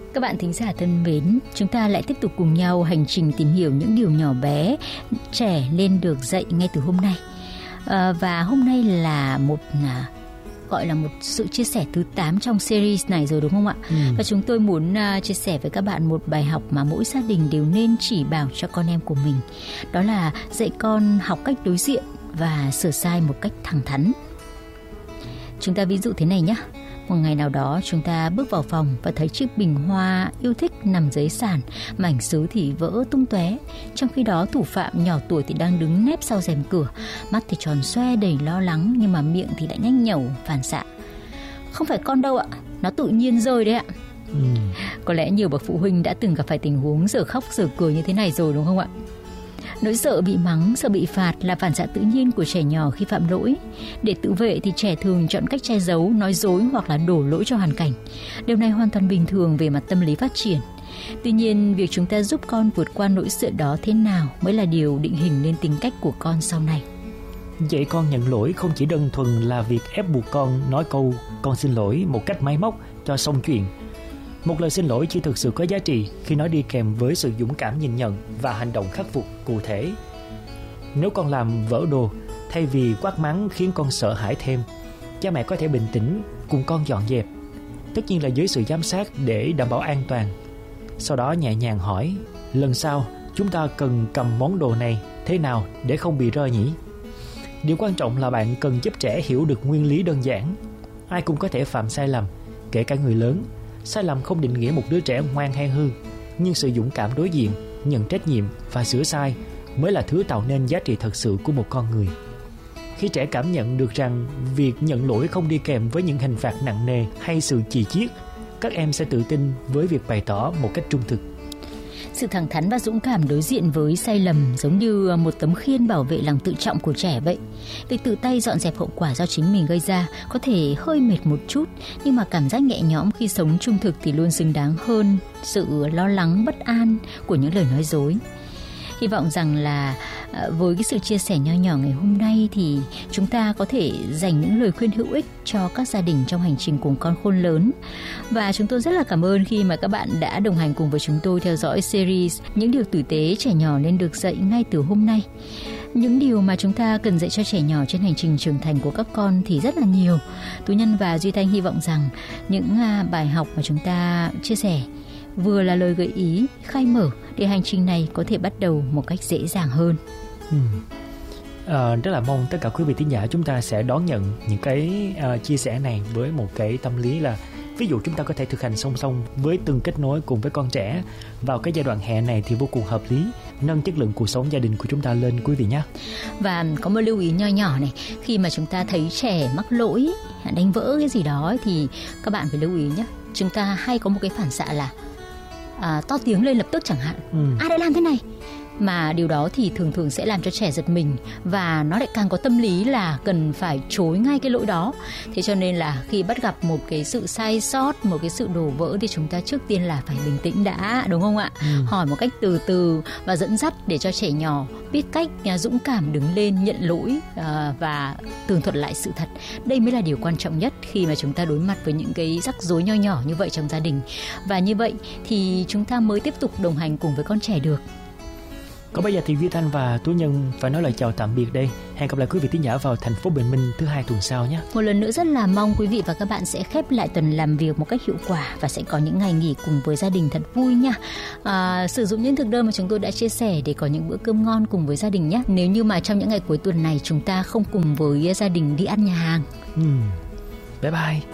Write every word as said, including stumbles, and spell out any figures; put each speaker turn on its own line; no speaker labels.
Các bạn thính giả thân mến, chúng ta lại tiếp tục cùng nhau hành trình tìm hiểu những điều nhỏ bé trẻ nên được dạy ngay từ hôm nay. À, và hôm nay là một à, gọi là một sự chia sẻ thứ tám trong series này rồi đúng không ạ? Ừ. Và chúng tôi muốn uh, chia sẻ với các bạn một bài học mà mỗi gia đình đều nên chỉ bảo cho con em của mình. Đó là dạy con học cách đối diện và sửa sai một cách thẳng thắn. Chúng ta ví dụ thế này nhé. Một ngày nào đó chúng ta bước vào phòng và thấy chiếc bình hoa yêu thích nằm dưới sàn, mảnh sứ thì vỡ tung tóe. Trong khi đó thủ phạm nhỏ tuổi thì đang đứng nép sau rèm cửa, mắt thì tròn xoe đầy lo lắng nhưng mà miệng thì đã nhanh nhẩu phản xạ. Không phải con đâu ạ, nó tự nhiên rơi đấy ạ. Ừ. Có lẽ nhiều bậc phụ huynh đã từng gặp phải tình huống giờ khóc giờ cười như thế này rồi đúng không ạ? Nỗi sợ bị mắng, sợ bị phạt là phản xạ tự nhiên của trẻ nhỏ khi phạm lỗi. Để tự vệ thì trẻ thường chọn cách che giấu, nói dối hoặc là đổ lỗi cho hoàn cảnh. Điều này hoàn toàn bình thường về mặt tâm lý phát triển. Tuy nhiên, việc chúng ta giúp con vượt qua nỗi sợ đó thế nào mới là điều định hình nên tính cách của con sau này.
Dạy con nhận lỗi không chỉ đơn thuần là việc ép buộc con nói câu con xin lỗi một cách máy móc cho xong chuyện. Một lời xin lỗi chỉ thực sự có giá trị khi nó đi kèm với sự dũng cảm nhìn nhận và hành động khắc phục cụ thể. Nếu con làm vỡ đồ, thay vì quát mắng khiến con sợ hãi thêm, cha mẹ có thể bình tĩnh cùng con dọn dẹp, tất nhiên là dưới sự giám sát để đảm bảo an toàn. Sau đó nhẹ nhàng hỏi, lần sau chúng ta cần cầm món đồ này thế nào để không bị rơi nhỉ? Điều quan trọng là bạn cần giúp trẻ hiểu được nguyên lý đơn giản. Ai cũng có thể phạm sai lầm, kể cả người lớn. Sai lầm không định nghĩa một đứa trẻ ngoan hay hư, nhưng sự dũng cảm đối diện, nhận trách nhiệm và sửa sai mới là thứ tạo nên giá trị thật sự của một con người. Khi trẻ cảm nhận được rằng việc nhận lỗi không đi kèm với những hình phạt nặng nề hay sự chì chiết, các em sẽ tự tin với việc bày tỏ một cách trung thực.
Sự thẳng thắn và dũng cảm đối diện với sai lầm giống như một tấm khiên bảo vệ lòng tự trọng của trẻ vậy. Việc tự tay dọn dẹp hậu quả do chính mình gây ra có thể hơi mệt một chút, nhưng mà cảm giác nhẹ nhõm khi sống trung thực thì luôn xứng đáng hơn sự lo lắng bất an của những lời nói dối. Hy vọng rằng là với cái sự chia sẻ nho nhỏ ngày hôm nay thì chúng ta có thể dành những lời khuyên hữu ích cho các gia đình trong hành trình cùng con khôn lớn. Và chúng tôi rất là cảm ơn khi mà các bạn đã đồng hành cùng với chúng tôi theo dõi series Những điều tử tế trẻ nhỏ nên được dạy ngay từ hôm nay. Những điều mà chúng ta cần dạy cho trẻ nhỏ trên hành trình trưởng thành của các con thì rất là nhiều. Tú Nhân và Duy Thanh hy vọng rằng những bài học mà chúng ta chia sẻ vừa là lời gợi ý, khai mở để hành trình này có thể bắt đầu một cách dễ dàng hơn.
Ừ. À, rất là mong tất cả quý vị thính giả chúng ta sẽ đón nhận những cái uh, chia sẻ này với một cái tâm lý là ví dụ chúng ta có thể thực hành song song với từng kết nối cùng với con trẻ vào cái giai đoạn hè này thì vô cùng hợp lý, nâng chất lượng cuộc sống gia đình của chúng ta lên quý vị nhé. Và
có một lưu ý nho nhỏ này, khi mà chúng ta thấy trẻ mắc lỗi, đánh vỡ cái gì đó thì các bạn phải lưu ý nhé. Chúng ta hay có một cái phản xạ là À, to tiếng lên lập tức chẳng hạn, ừ. ai đã làm thế này, mà điều đó thì thường thường sẽ làm cho trẻ giật mình và nó lại càng có tâm lý là cần phải chối ngay cái lỗi đó. Thế cho nên là khi bắt gặp một cái sự sai sót, một cái sự đổ vỡ thì chúng ta trước tiên là phải bình tĩnh đã, đúng không ạ? Ừ. Hỏi một cách từ từ và dẫn dắt để cho trẻ nhỏ biết cách dũng cảm đứng lên nhận lỗi à, và tường thuật lại sự thật. Đây mới là điều quan trọng nhất khi mà chúng ta đối mặt với những cái rắc rối nho nhỏ như vậy trong gia đình. Và như vậy thì chúng ta mới tiếp tục đồng hành cùng với con trẻ được.
Còn bây giờ thì Duy Thanh và Tú Nhân phải nói lời chào tạm biệt đây. Hẹn gặp lại quý vị thính giả vào thành phố Bình Minh thứ hai tuần sau nhé.
Một lần nữa rất là mong quý vị và các bạn sẽ khép lại tuần làm việc một cách hiệu quả và sẽ có những ngày nghỉ cùng với gia đình thật vui nha. À, sử dụng những thực đơn mà chúng tôi đã chia sẻ để có những bữa cơm ngon cùng với gia đình nhé. Nếu như mà trong những ngày cuối tuần này chúng ta không cùng với gia đình đi ăn nhà hàng.
Ừ. Bye bye.